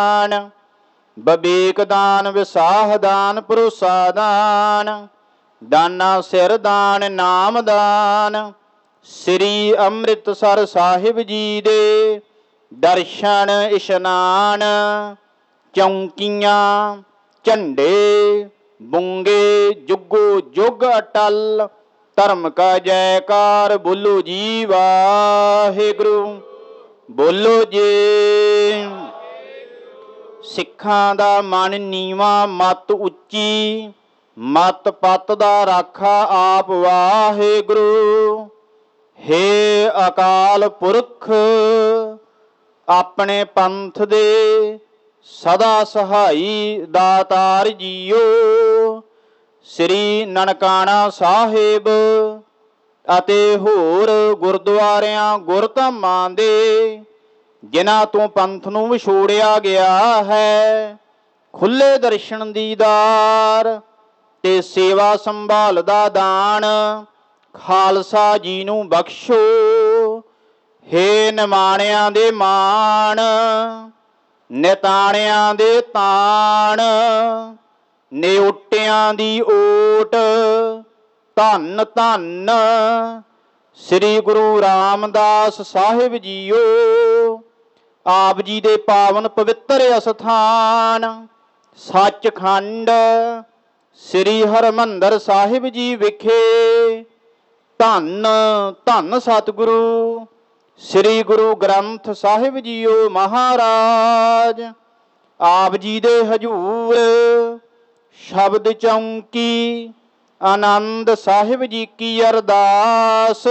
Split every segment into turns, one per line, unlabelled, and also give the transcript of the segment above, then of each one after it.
ਬਵੇਕ ਦਾਨ, ਵਿਸਾਹ ਦਾਨ, ਭਰੋਸਾ ਦਾਨ, ਦਾਨਾ ਸਿਰ ਦਾਨ, ਨਾਮ ਦਾਨ। ਸ੍ਰੀ ਅੰਮ੍ਰਿਤਸਰ ਸਾਹਿਬ ਜੀ ਦੇ ਦਰਸ਼ਨ ਇਸ਼ਨਾਨ, ਚੌਂਕੀਆਂ ਝੰਡੇ ਬੁੰਗੇ ਜੁਗੋ ਜੁਗ ਅਟਲ। ਧਰਮ ਕਾ ਜੈਕਾਰ ਬੋਲੋ ਜੀ ਵਾਹਿਗੁਰੂ, ਬੋਲੋ ਜੀ। ਸਿੱਖਾਂ ਦਾ ਮਨ ਨੀਵਾਂ, ਮੱਤ ਉੱਚੀ, ਮੱਤ ਪੱਤ ਦਾ ਰਾਖਾ ਆਪ ਵਾਹਿਗੁਰੂ। ਹੇ ਅਕਾਲ ਪੁਰਖ, ਆਪਣੇ ਪੰਥ ਦੇ ਸਦਾ ਸਹਾਈ ਦਾਤਾਰ ਜੀਓ। ਸ੍ਰੀ ਨਨਕਾਣਾ ਸਾਹਿਬ ਅਤੇ ਹੋਰ ਗੁਰਦੁਆਰਿਆਂ ਗੁਰਧਾਮਾਂ ਦੇ ਜਿਨ੍ਹਾਂ ਤੋਂ ਪੰਥ ਨੂੰ ਵਿਛੋੜਿਆ ਗਿਆ ਹੈ, ਖੁੱਲੇ ਦਰਸ਼ਨ ਦੀਦਾਰ ਤੇ ਸੇਵਾ ਸੰਭਾਲ ਦਾ ਦਾਨ ਖਾਲਸਾ ਜੀ ਨੂੰ ਬਖਸ਼ੋ। ਹੇ ਨਿਮਾਣਿਆਂ ਦੇ ਮਾਣ, ਨਿਤਾਣਿਆਂ ਦੇ ਤਾਣ, ਨਿਉਟਿਆਂ ਦੀ ਓਟ, ਧੰਨ ਧੰਨ ਸ੍ਰੀ ਗੁਰੂ ਰਾਮਦਾਸ ਸਾਹਿਬ ਜੀਓ। ਆਪ ਜੀ ਦੇ ਪਾਵਨ ਪਵਿੱਤਰ ਅਸਥਾਨ ਸੱਚਖੰਡ ਸ੍ਰੀ ਹਰਿਮੰਦਰ ਸਾਹਿਬ ਜੀ ਵਿਖੇ ਧੰਨ ਧੰਨ ਸਤਿਗੁਰੂ ਸ੍ਰੀ ਗੁਰੂ ਗ੍ਰੰਥ ਸਾਹਿਬ ਜੀਓ ਮਹਾਰਾਜ। ਆਪ ਜੀ ਦੇ ਹਜ਼ੂਰ ਸ਼ਬਦ ਚੌਂਕੀ ਆਨੰਦ ਸਾਹਿਬ ਜੀ ਕੀ ਅਰਦਾਸ,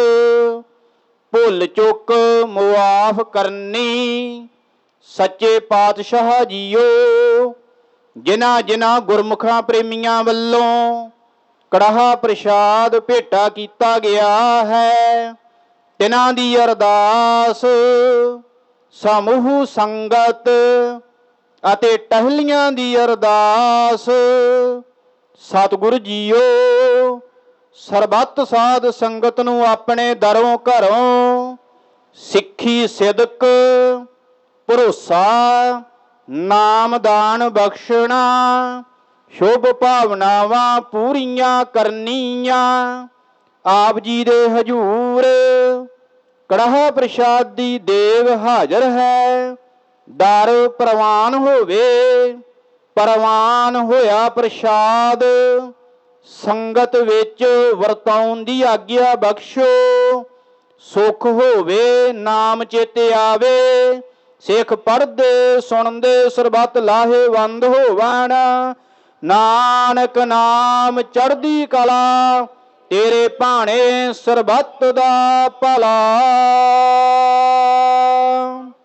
ਭੁੱਲ ਚੁੱਕ ਮੁਆਫ ਕਰਨੀ ਸੱਚੇ ਪਾਤਸ਼ਾਹ ਜੀਓ। ਜਿਨ੍ਹਾਂ ਜਿਨ੍ਹਾਂ ਗੁਰਮੁਖਾਂ ਪ੍ਰੇਮੀਆਂ ਵੱਲੋਂ ਕੜਾਹਾ ਪ੍ਰਸ਼ਾਦ ਭੇਟਾ ਕੀਤਾ ਗਿਆ ਹੈ, ਤਿਨਾਂ ਦੀ ਅਰਦਾਸ ਸਮੂਹ ਸੰਗਤ ਅਤੇ ਟਹਿਲੀਆਂ ਦੀ ਅਰਦਾਸ। ਸਤਿਗੁਰ ਜੀਓ, ਸਰਬੱਤ ਸਾਧ ਸੰਗਤ ਨੂੰ ਆਪਣੇ ਦਰੋਂ ਘਰੋਂ ਸਿੱਖੀ ਸਿਦਕ ਭਰੋਸਾ ਨਾਮ ਦਾਨ ਬਖਸ਼ਣਾ, ਸ਼ੁਭ ਭਾਵਨਾਵਾਂ ਪੂਰੀਆਂ ਕਰਨੀਆਂ। ਆਪ ਜੀ ਦੇ ਹਜ਼ੂਰ ਕੜਾਹ ਪ੍ਰਸ਼ਾਦ ਦੀ ਦੇਗ ਹਾਜ਼ਰ ਹੈ। ਦਰ ਪ੍ਰਵਾਨ ਹੋਵੇ, ਪ੍ਰਵਾਨ ਹੋਇਆ ਪ੍ਰਸ਼ਾਦ ਸੰਗਤ ਵਿੱਚ ਵਰਤਾਉਣ ਦੀ ਆਗਿਆ ਬਖਸ਼ੋ। ਸੁਖ ਹੋਵੇ, ਨਾਮ ਚੇਤੇ ਆਵੇ, ਸਿੱਖ ਪੜ੍ਹਦੇ ਸੁਣਦੇ ਸਰਬੱਤ ਲਾਹੇਵੰਦ ਹੋਵਣ। ਨਾਨਕ ਨਾਮ ਚੜ੍ਹਦੀ ਕਲਾ, ਤੇਰੇ ਭਾਣੇ ਸਰਬੱਤ ਦਾ ਭਲਾ।